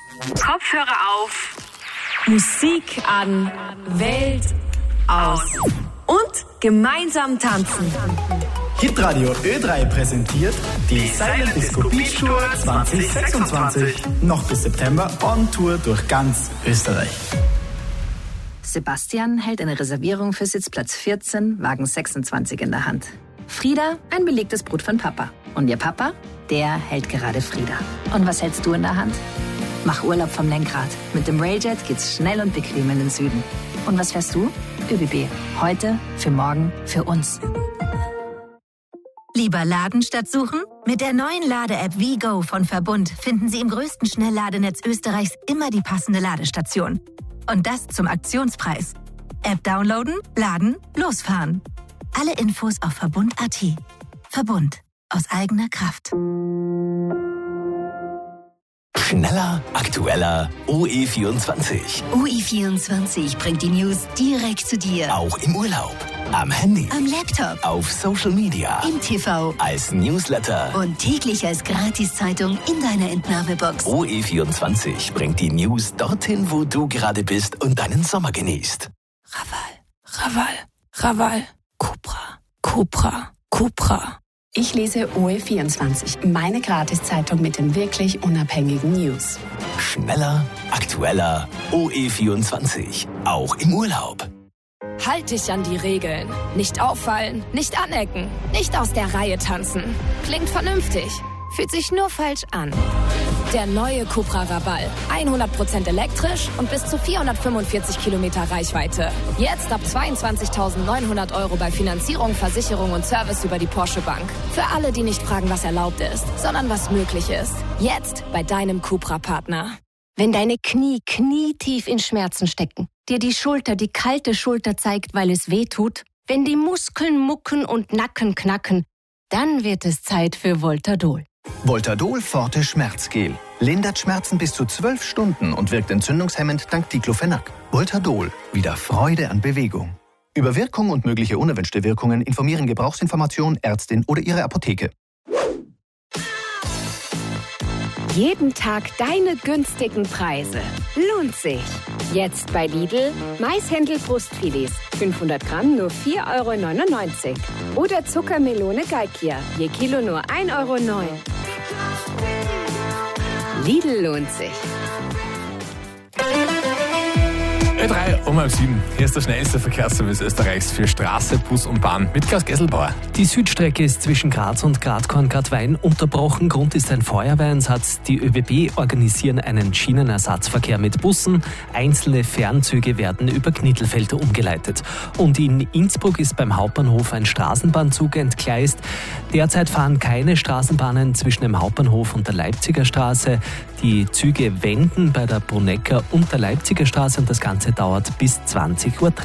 Kopfhörer auf. Musik an. Welt aus. Und gemeinsam tanzen. Hitradio Ö3 präsentiert die Silent Disco Beach Tour 2026. Noch bis September on Tour durch ganz Österreich. Sebastian hält eine Reservierung für Sitzplatz 14, Wagen 26 in der Hand. Frieda, ein belegtes Brot von Papa. Und ihr Papa, der hält gerade Frieda. Und was hältst du in der Hand? Mach Urlaub vom Lenkrad. Mit dem Railjet geht's schnell und bequem in den Süden. Und was fährst du? ÖBB. Heute, für morgen, für uns. Lieber laden statt suchen? Mit der neuen Lade-App WeGo von Verbund finden Sie im größten Schnellladenetz Österreichs immer die passende Ladestation. Und das zum Aktionspreis. App downloaden, laden, losfahren. Alle Infos auf Verbund.at. Verbund. Aus eigener Kraft. Schneller, aktueller, OE24. OE24 bringt die News direkt zu dir. Auch im Urlaub, am Handy, Am Laptop, auf Social Media, im TV als Newsletter. und täglich als Gratiszeitung in deiner Entnahmebox. OE24 bringt die News dorthin, wo du gerade bist und deinen Sommer genießt. Raval, Cupra. Ich lese OE24, meine Gratiszeitung mit den wirklich unabhängigen News. Schneller, aktueller, OE24. Auch im Urlaub. Halt dich an die Regeln. Nicht auffallen, nicht anecken, nicht aus der Reihe tanzen. Klingt vernünftig, fühlt sich nur falsch an. Der neue Cupra Raval. 100% elektrisch und bis zu 445 Kilometer Reichweite. Jetzt ab 22.900 € bei Finanzierung, Versicherung und Service über die Porsche Bank. Für alle, die nicht fragen, was erlaubt ist, sondern was möglich ist. Jetzt bei deinem Cupra-Partner. Wenn deine Knie knietief in Schmerzen stecken, dir die Schulter die kalte Schulter zeigt, weil es weh tut, wenn die Muskeln mucken und Nacken knacken, dann wird es Zeit für Voltadol. Voltadol Forte Schmerzgel. Lindert Schmerzen bis zu 12 Stunden und wirkt entzündungshemmend dank Diclofenac. Voltadol. Wieder Freude an Bewegung. Über Wirkung und mögliche unerwünschte Wirkungen informieren Gebrauchsinformation, Ärztin oder Ihre Apotheke. Jeden Tag deine günstigen Preise. Lohnt sich. Jetzt bei Lidl Maishändel-Brustfilets. 500 Gramm nur 4,99 € Oder Zuckermelone Galkia. Je Kilo nur 1,09 €. Lidl lohnt sich. Ö3 um 6:30. Hier ist der schnellste Verkehrsservice Österreichs für Straße, Bus und Bahn mit Klaus Gesselbauer. Die Südstrecke ist zwischen Graz und Gradkorn-Gradwein unterbrochen. Grund ist ein Feuerwehreinsatz. Die ÖBB organisieren einen Schienenersatzverkehr mit Bussen. Einzelne Fernzüge werden über Knittelfeld umgeleitet. Und in Innsbruck ist beim Hauptbahnhof ein Straßenbahnzug entgleist. Derzeit fahren keine Straßenbahnen zwischen dem Hauptbahnhof und der Leipziger Straße. Die Züge wenden bei der Brunecker und der Leipziger Straße und das Ganze dauert bis 20:30 Uhr.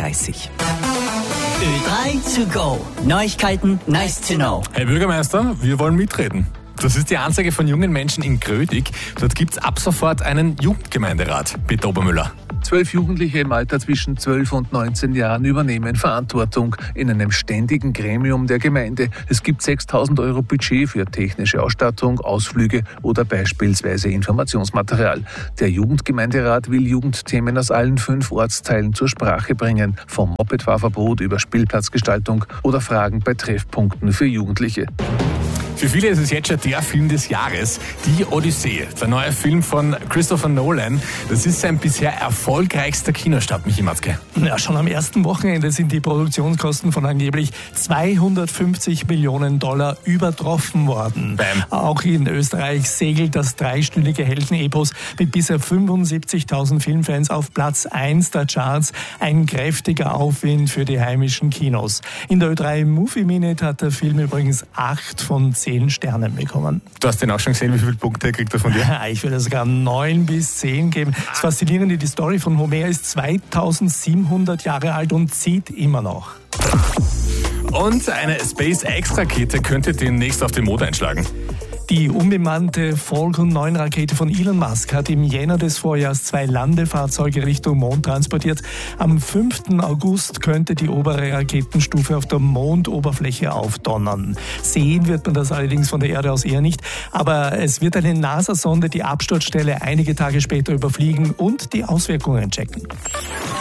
Ö3 to go. Neuigkeiten, nice to know. Herr Bürgermeister, wir wollen mitreden. Das ist die Anzeige von jungen Menschen in Grödig. Dort gibt's ab sofort einen Jugendgemeinderat. Peter Obermüller. 12 Jugendliche im Alter zwischen 12 und 19 Jahren übernehmen Verantwortung in einem ständigen Gremium der Gemeinde. Es gibt 6.000 € Budget für technische Ausstattung, Ausflüge oder beispielsweise Informationsmaterial. Der Jugendgemeinderat will Jugendthemen aus allen 5 Ortsteilen zur Sprache bringen, vom Mopedfahrverbot über Spielplatzgestaltung oder Fragen bei Treffpunkten für Jugendliche. Für viele ist es jetzt schon der Film des Jahres, Die Odyssee, der neue Film von Christopher Nolan. Das ist sein bisher erfolgreichster Kinostart, Michi Matzke. Ja, schon am ersten Wochenende sind die Produktionskosten von angeblich 250 Millionen $ übertroffen worden. Bam. Auch in Österreich segelt das dreistündige Heldenepos mit bisher 75.000 Filmfans auf Platz 1 der Charts. Ein kräftiger Aufwind für die heimischen Kinos. In der Ö3 Movie Minute hat der Film übrigens 8 von 10 Sternen bekommen. Du hast den auch schon gesehen, wie viele Punkte kriegt er von dir? Ich würde sogar 9 bis 10 geben. Das Faszinierende, die Story von Homer ist 2700 Jahre alt und zieht immer noch. Und eine SpaceX-Rakete könnte demnächst auf den Mond einschlagen. Die unbemannte Falcon 9 Rakete von Elon Musk hat im Jänner des Vorjahres 2 Landefahrzeuge Richtung Mond transportiert. Am 5. August könnte die obere Raketenstufe auf der Mondoberfläche aufdonnern. Sehen wird man das allerdings von der Erde aus eher nicht, aber es wird eine NASA-Sonde die Absturzstelle einige Tage später überfliegen und die Auswirkungen checken.